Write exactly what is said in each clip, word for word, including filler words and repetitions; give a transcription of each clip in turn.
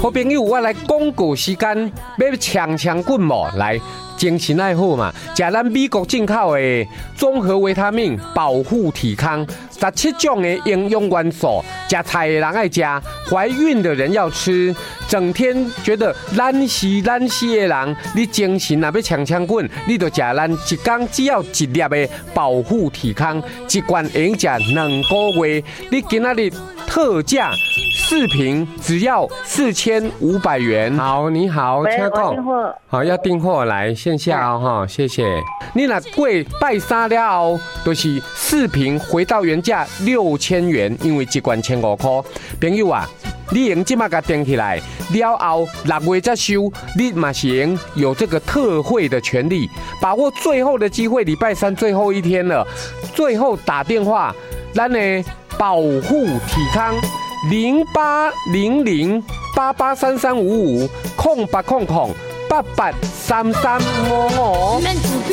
好朋友，我来广告时间，要强强棍无来。精神爱好嘛，食咱美国进口的综合维他命，保护体康，十七种的营养元素，食菜的人爱食，怀孕的人要吃。整天觉得懒死懒死的人，你精神若要强强棍，你就食咱一天只要一粒的保护体康，一罐会用食两个月。你今仔日特价四瓶只要四千五百元。好，你好，请讲。好，要订货来线下哦，哈，谢谢。你若过拜三了后，就是四瓶回到原价六千元，因为一罐千五块。朋友啊，你用即马甲订起来，了后六月再收，你嘛是用有这个特惠的权利，把握最后的机会，礼拜三最后一天了，最后打电话，咱呢保护体康。零八零零八八三三五五空八空空八八三三五五。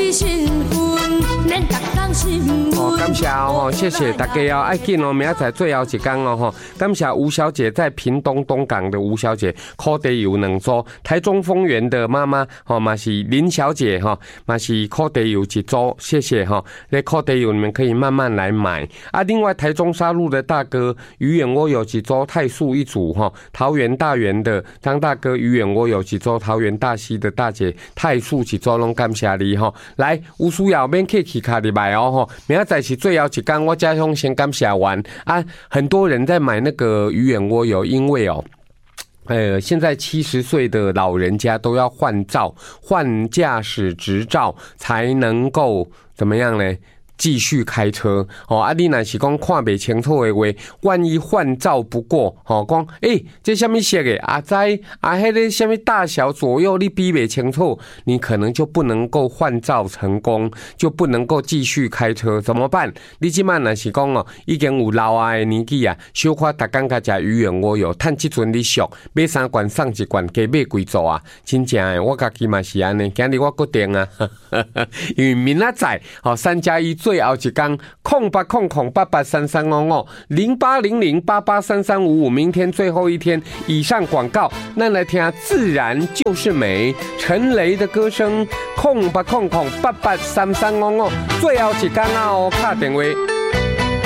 哦，感谢哦，谢谢大家哦，爱紧哦，明仔载最后一天哦吼，感谢吴小姐在屏东东港的吴小姐，烤地油两组，台中丰原的妈妈哦，嘛是林小姐哈，嘛是烤地油一组，谢谢哈，那烤地油你们可以慢慢来买啊。另外台中沙鹿的大哥鱼眼窝有几组，泰素一组哈，桃园大园的张大哥鱼眼窝有几组，桃园大溪的大姐泰素几组，拢感谢你哈。来，有需要免客气卡入来哦吼，明仔载是最后一天，我家乡先感谢完啊。很多人在买那个鱼眼窝油，因为哦。呃，现在七十岁的老人家都要换照、换驾驶执照，才能够怎么样呢？继续开车哦，啊，你若是讲看不清楚的话，万一换照不过，哦，讲诶，这什么色的啊？在啊，迄个什么大小左右你比不清楚，你可能就不能够换照成功，就不能够继续开车，怎么办？你即摆若是讲哦，已经有老啊的年纪啊，小可逐工甲食鱼眼窝油，趁即阵你俗，买三罐送一罐，加买几组啊？真正的，我家己嘛是安尼，今日我决定啊，因为明仔载哦，三加一。最后一天，空八空空八八三三五五零八零零八八三三五五，明天最后一天。以上广告，那来听自然就是美，陈雷的歌声，空八空空八八三三五五，最后一天啊哦，打电话。